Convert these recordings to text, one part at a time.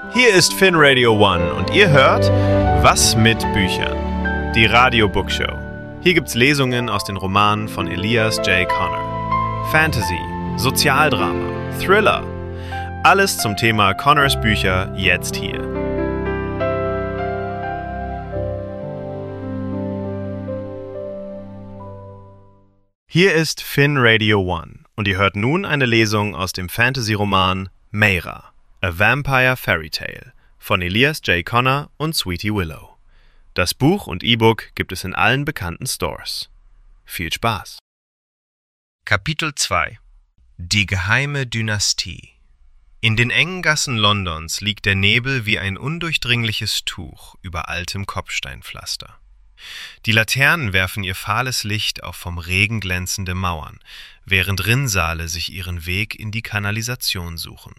Hier ist Finn Radio One und ihr hört Was mit Büchern? Die Radio Book Show. Hier gibt's Lesungen aus den Romanen von Elias J. Connor. Fantasy, Sozialdrama, Thriller. Alles zum Thema Connors Bücher jetzt hier. Hier ist Finn Radio One und ihr hört nun eine Lesung aus dem Fantasy-Roman Meira, A Vampire Fairy Tale von Elias J. Connor und Sweetie Willow. Das Buch und E-Book gibt es in allen bekannten Stores. Viel Spaß! Kapitel 2 – Die geheime Dynastie. In den engen Gassen Londons liegt der Nebel wie ein undurchdringliches Tuch über altem Kopfsteinpflaster. Die Laternen werfen ihr fahles Licht auf vom Regen glänzende Mauern, während Rinnsale sich ihren Weg in die Kanalisation suchen.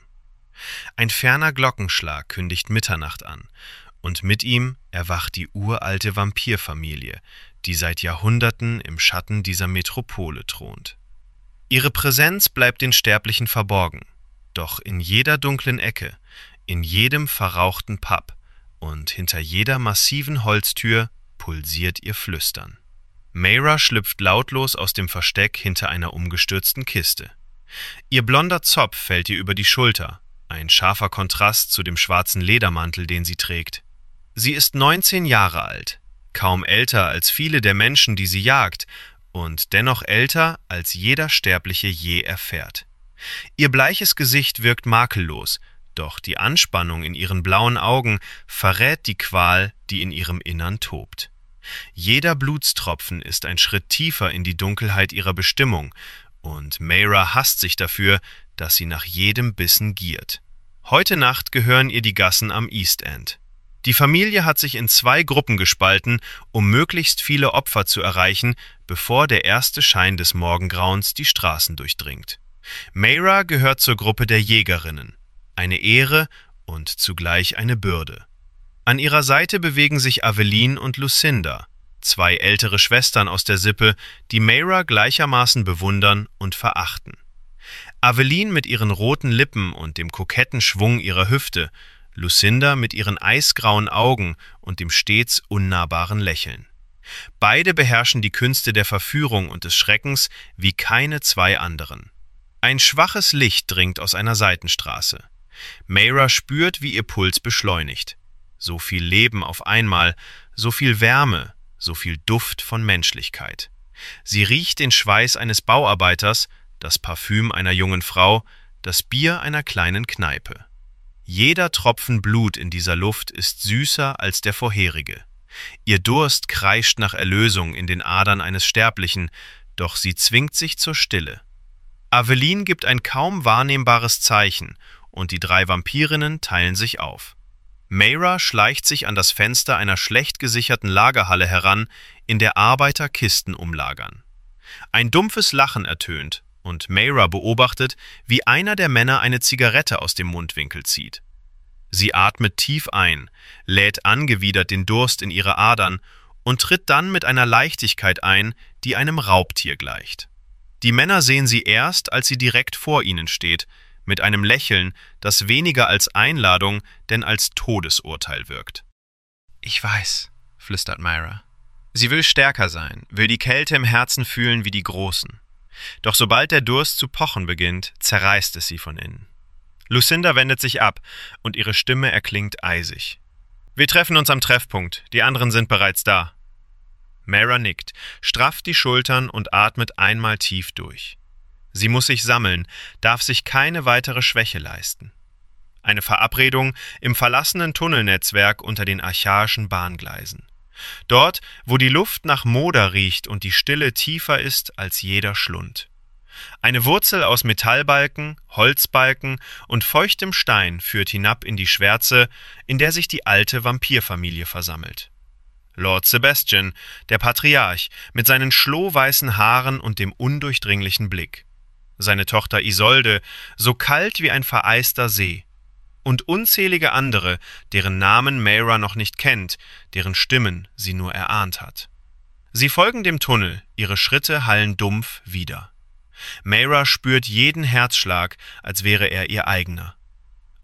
Ein ferner Glockenschlag kündigt Mitternacht an, und mit ihm erwacht die uralte Vampirfamilie, die seit Jahrhunderten im Schatten dieser Metropole thront. Ihre Präsenz bleibt den Sterblichen verborgen, doch in jeder dunklen Ecke, in jedem verrauchten Pub und hinter jeder massiven Holztür pulsiert ihr Flüstern. Meira schlüpft lautlos aus dem Versteck hinter einer umgestürzten Kiste. Ihr blonder Zopf fällt ihr über die Schulter, ein scharfer Kontrast zu dem schwarzen Ledermantel, den sie trägt. Sie ist 19 Jahre alt, kaum älter als viele der Menschen, die sie jagt, und dennoch älter, als jeder Sterbliche je erfährt. Ihr bleiches Gesicht wirkt makellos, doch die Anspannung in ihren blauen Augen verrät die Qual, die in ihrem Innern tobt. Jeder Blutstropfen ist ein Schritt tiefer in die Dunkelheit ihrer Bestimmung, und Meira hasst sich dafür, dass sie nach jedem Bissen giert. Heute Nacht gehören ihr die Gassen am East End. Die Familie hat sich in 2 Gruppen gespalten, um möglichst viele Opfer zu erreichen, bevor der erste Schein des Morgengrauens die Straßen durchdringt. Meira gehört zur Gruppe der Jägerinnen, eine Ehre und zugleich eine Bürde. An ihrer Seite bewegen sich Aveline und Lucinda, 2 ältere Schwestern aus der Sippe, die Meira gleichermaßen bewundern und verachten. Aveline mit ihren roten Lippen und dem koketten Schwung ihrer Hüfte, Lucinda mit ihren eisgrauen Augen und dem stets unnahbaren Lächeln. Beide beherrschen die Künste der Verführung und des Schreckens wie keine 2 anderen. Ein schwaches Licht dringt aus einer Seitenstraße. Meira spürt, wie ihr Puls beschleunigt. So viel Leben auf einmal, so viel Wärme, so viel Duft von Menschlichkeit. Sie riecht den Schweiß eines Bauarbeiters, das Parfüm einer jungen Frau, das Bier einer kleinen Kneipe. Jeder Tropfen Blut in dieser Luft ist süßer als der vorherige. Ihr Durst kreischt nach Erlösung in den Adern eines Sterblichen, doch sie zwingt sich zur Stille. Aveline gibt ein kaum wahrnehmbares Zeichen, und die 3 Vampirinnen teilen sich auf. Meira schleicht sich an das Fenster einer schlecht gesicherten Lagerhalle heran, in der Arbeiter Kisten umlagern. Ein dumpfes Lachen ertönt, und Meira beobachtet, wie einer der Männer eine Zigarette aus dem Mundwinkel zieht. Sie atmet tief ein, lädt angewidert den Durst in ihre Adern und tritt dann mit einer Leichtigkeit ein, die einem Raubtier gleicht. Die Männer sehen sie erst, als sie direkt vor ihnen steht, mit einem Lächeln, das weniger als Einladung, denn als Todesurteil wirkt. »Ich weiß«, flüstert Meira. Sie will stärker sein, will die Kälte im Herzen fühlen wie die Großen. Doch sobald der Durst zu pochen beginnt, zerreißt es sie von innen. Lucinda wendet sich ab, und ihre Stimme erklingt eisig. »Wir treffen uns am Treffpunkt, die anderen sind bereits da.« Meira nickt, strafft die Schultern und atmet einmal tief durch. Sie muss sich sammeln, darf sich keine weitere Schwäche leisten. Eine Verabredung im verlassenen Tunnelnetzwerk unter den archaischen Bahngleisen. Dort, wo die Luft nach Moder riecht und die Stille tiefer ist als jeder Schlund. Eine Wurzel aus Metallbalken, Holzbalken und feuchtem Stein führt hinab in die Schwärze, in der sich die alte Vampirfamilie versammelt. Lord Sebastian, der Patriarch, mit seinen schlohweißen Haaren und dem undurchdringlichen Blick. Seine Tochter Isolde, so kalt wie ein vereister See. Und unzählige andere, deren Namen Meira noch nicht kennt, deren Stimmen sie nur erahnt hat. Sie folgen dem Tunnel, ihre Schritte hallen dumpf wider. Meira spürt jeden Herzschlag, als wäre er ihr eigener.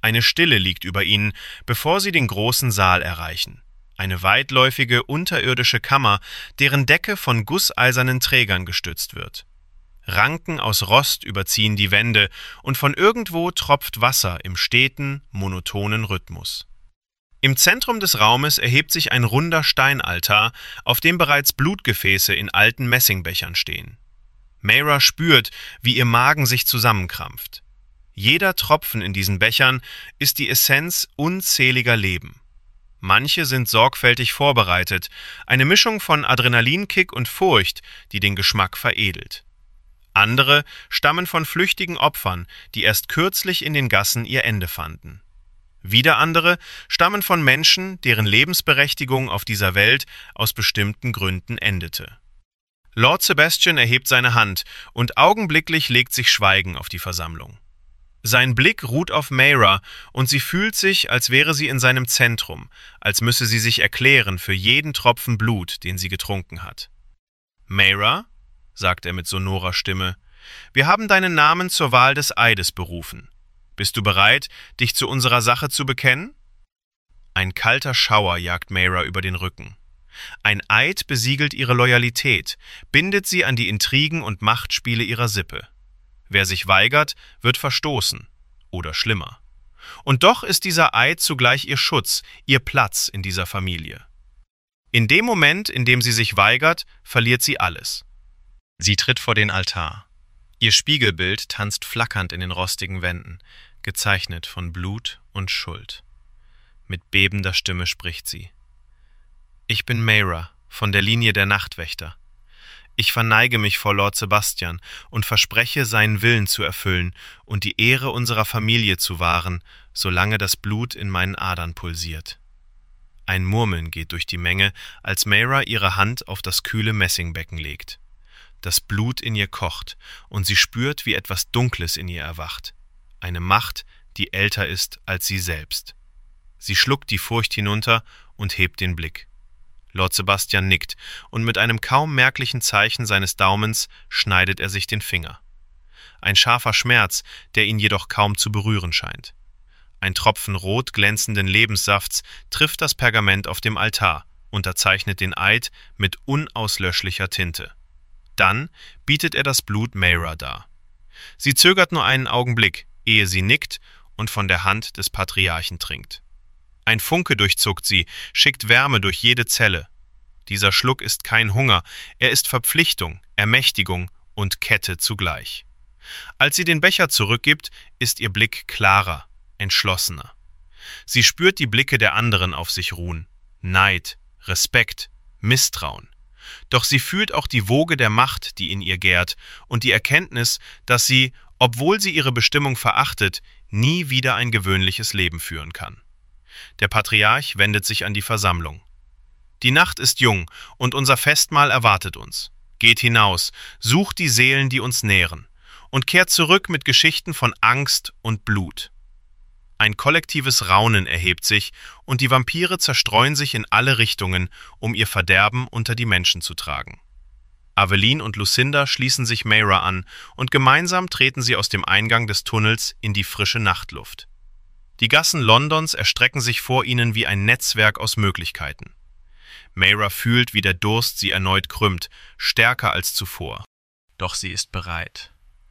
Eine Stille liegt über ihnen, bevor sie den großen Saal erreichen. Eine weitläufige, unterirdische Kammer, deren Decke von gusseisernen Trägern gestützt wird. Ranken aus Rost überziehen die Wände und von irgendwo tropft Wasser im steten, monotonen Rhythmus. Im Zentrum des Raumes erhebt sich ein runder Steinaltar, auf dem bereits Blutgefäße in alten Messingbechern stehen. Mayra spürt, wie ihr Magen sich zusammenkrampft. Jeder Tropfen in diesen Bechern ist die Essenz unzähliger Leben. Manche sind sorgfältig vorbereitet, eine Mischung von Adrenalinkick und Furcht, die den Geschmack veredelt. Andere stammen von flüchtigen Opfern, die erst kürzlich in den Gassen ihr Ende fanden. Wieder andere stammen von Menschen, deren Lebensberechtigung auf dieser Welt aus bestimmten Gründen endete. Lord Sebastian erhebt seine Hand und augenblicklich legt sich Schweigen auf die Versammlung. Sein Blick ruht auf Mayra und sie fühlt sich, als wäre sie in seinem Zentrum, als müsse sie sich erklären für jeden Tropfen Blut, den sie getrunken hat. »Mayra«, sagt er mit sonorer Stimme, »wir haben deinen Namen zur Wahl des Eides berufen. Bist du bereit, dich zu unserer Sache zu bekennen?« Ein kalter Schauer jagt Mayra über den Rücken. Ein Eid besiegelt ihre Loyalität, bindet sie an die Intrigen und Machtspiele ihrer Sippe. Wer sich weigert, wird verstoßen. Oder schlimmer. Und doch ist dieser Eid zugleich ihr Schutz, ihr Platz in dieser Familie. In dem Moment, in dem sie sich weigert, verliert sie alles. Sie tritt vor den Altar. Ihr Spiegelbild tanzt flackernd in den rostigen Wänden, gezeichnet von Blut und Schuld. Mit bebender Stimme spricht sie. »Ich bin Mayra, von der Linie der Nachtwächter. Ich verneige mich vor Lord Sebastian und verspreche, seinen Willen zu erfüllen und die Ehre unserer Familie zu wahren, solange das Blut in meinen Adern pulsiert.« Ein Murmeln geht durch die Menge, als Mayra ihre Hand auf das kühle Messingbecken legt. Das Blut in ihr kocht und sie spürt, wie etwas Dunkles in ihr erwacht. Eine Macht, die älter ist als sie selbst. Sie schluckt die Furcht hinunter und hebt den Blick. Lord Sebastian nickt und mit einem kaum merklichen Zeichen seines Daumens schneidet er sich den Finger. Ein scharfer Schmerz, der ihn jedoch kaum zu berühren scheint. Ein Tropfen rot glänzenden Lebenssafts trifft das Pergament auf dem Altar, unterzeichnet den Eid mit unauslöschlicher Tinte. Dann bietet er das Blut Mayra dar. Sie zögert nur einen Augenblick, ehe sie nickt und von der Hand des Patriarchen trinkt. Ein Funke durchzuckt sie, schickt Wärme durch jede Zelle. Dieser Schluck ist kein Hunger, er ist Verpflichtung, Ermächtigung und Kette zugleich. Als sie den Becher zurückgibt, ist ihr Blick klarer, entschlossener. Sie spürt die Blicke der anderen auf sich ruhen. Neid, Respekt, Misstrauen. Doch sie fühlt auch die Woge der Macht, die in ihr gärt, und die Erkenntnis, dass sie, obwohl sie ihre Bestimmung verachtet, nie wieder ein gewöhnliches Leben führen kann. Der Patriarch wendet sich an die Versammlung. »Die Nacht ist jung, und unser Festmahl erwartet uns. Geht hinaus, sucht die Seelen, die uns nähren, und kehrt zurück mit Geschichten von Angst und Blut.« Ein kollektives Raunen erhebt sich, und die Vampire zerstreuen sich in alle Richtungen, um ihr Verderben unter die Menschen zu tragen. Aveline und Lucinda schließen sich Mayra an, und gemeinsam treten sie aus dem Eingang des Tunnels in die frische Nachtluft. Die Gassen Londons erstrecken sich vor ihnen wie ein Netzwerk aus Möglichkeiten. Mayra fühlt, wie der Durst sie erneut krümmt, stärker als zuvor. Doch sie ist bereit.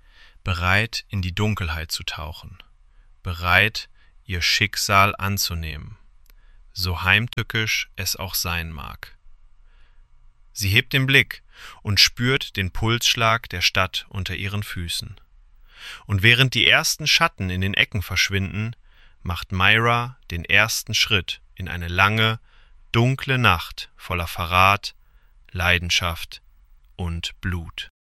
Bereit, in die Dunkelheit zu tauchen. Bereit, ihr Schicksal anzunehmen, so heimtückisch es auch sein mag. Sie hebt den Blick und spürt den Pulsschlag der Stadt unter ihren Füßen. Und während die ersten Schatten in den Ecken verschwinden, macht Mayra den ersten Schritt in eine lange, dunkle Nacht voller Verrat, Leidenschaft und Blut.